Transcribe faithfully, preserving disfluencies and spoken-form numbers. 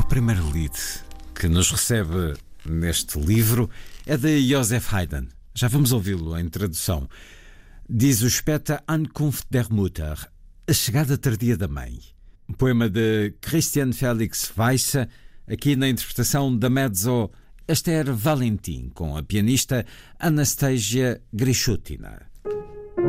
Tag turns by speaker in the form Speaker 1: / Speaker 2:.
Speaker 1: primeiro lied que nos recebe neste livro é de Joseph Haydn. Já vamos ouvi-lo em tradução. Diz o Späte Ankunft der Mutter, a chegada tardia da mãe. Um poema de Christian Felix Weisse, aqui na interpretação da mezzo Esther Valentin, com a pianista Anastasia Grishutina.